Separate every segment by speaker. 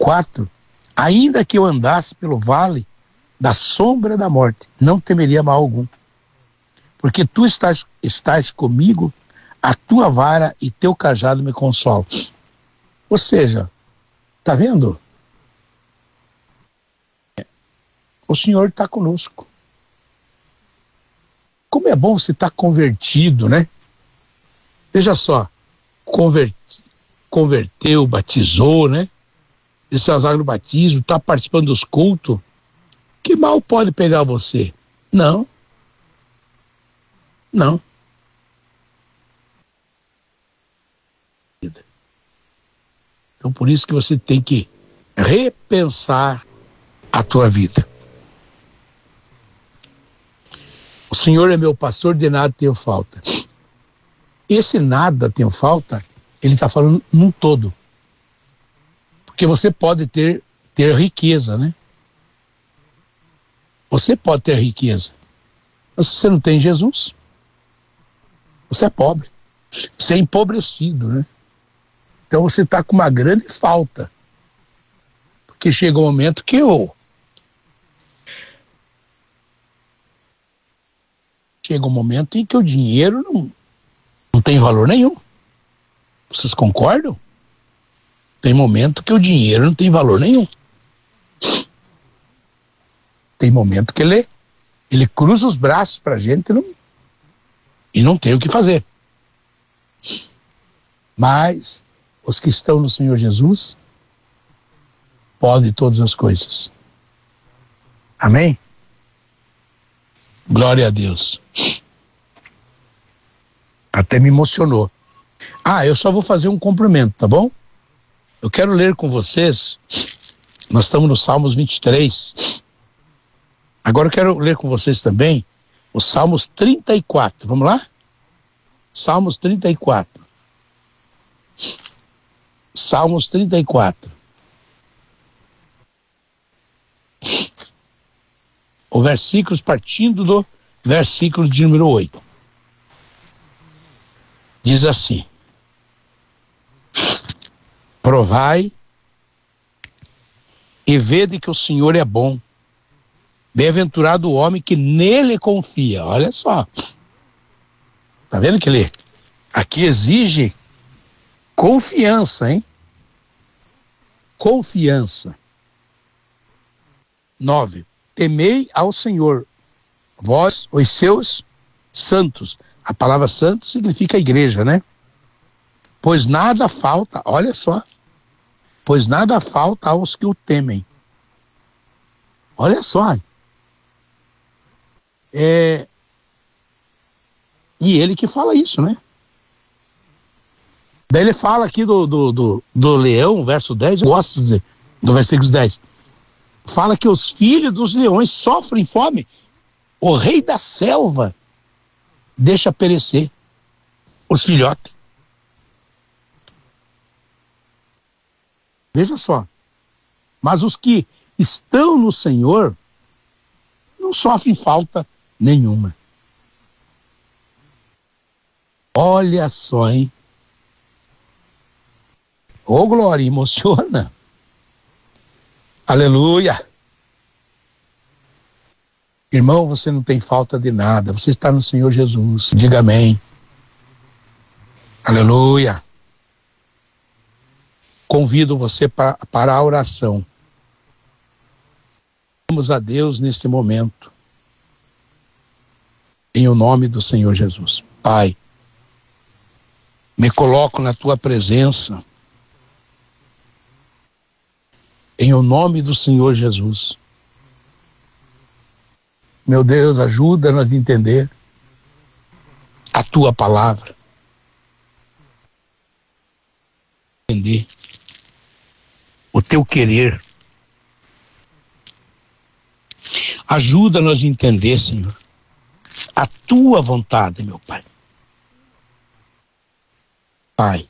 Speaker 1: 4, ainda que eu andasse pelo vale da sombra da morte, não temeria mal algum, porque tu estás comigo, a tua vara e teu cajado me consolam. Ou seja, tá vendo? O Senhor está conosco. Como é bom você estar convertido, né? Veja só, converteu, batizou, né? Esse águas do batismo, está participando dos cultos. Que mal pode pegar você? Não. Não. Então por isso que você tem que repensar a tua vida. O Senhor é meu pastor, de nada tenho falta. Esse nada tenho falta, ele está falando num todo. Porque você pode ter riqueza, né? Você pode ter riqueza. Mas se você não tem Jesus, você é pobre. Você é empobrecido, né? Então você está com uma grande falta. Porque chega um momento que chega um momento em que o dinheiro não tem valor nenhum. Vocês concordam? Tem momento que o dinheiro não tem valor nenhum. Tem momento que ele cruza os braços pra gente e não tem o que fazer. Mas os que estão no Senhor Jesus podem todas as coisas. Amém? Glória a Deus. Até me emocionou. Eu só vou fazer um cumprimento, tá bom? Eu quero ler com vocês, nós estamos no Salmos 23. Agora eu quero ler com vocês também os Salmos 34. Vamos lá? Salmos 34. Salmos 34. O versículo partindo do versículo de número 8. Diz assim: provai e vede que o Senhor é bom. Bem-aventurado o homem que nele confia. Olha só. Tá vendo que ele aqui exige confiança, hein? Confiança. 9. Temei ao Senhor, vós, os seus santos. A palavra santo significa igreja, né? Pois nada falta, olha só, pois nada falta aos que o temem. Olha só. E ele que fala isso, né? Daí ele fala aqui do leão, verso 10, eu gosto de dizer, do versículo 10. Fala que os filhos dos leões sofrem fome. O rei da selva deixa perecer os filhotes. Veja só. Mas os que estão no Senhor não sofrem falta nenhuma. Olha só, hein? Ô, glória, emociona. Aleluia. Irmão, você não tem falta de nada. Você está no Senhor Jesus. Diga amém. Aleluia. Convido você para a oração. Vamos a Deus neste momento. Em o nome do Senhor Jesus. Pai, me coloco na tua presença. Em o nome do Senhor Jesus. Meu Deus, ajuda-nos a entender a tua palavra. Entender o teu querer. Ajuda-nos a entender, Senhor, a tua vontade, meu Pai. Pai,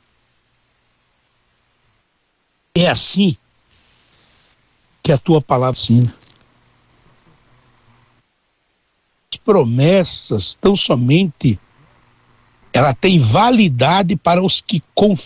Speaker 1: é assim que a tua palavra ensina. As promessas tão somente ela tem validade para os que confiam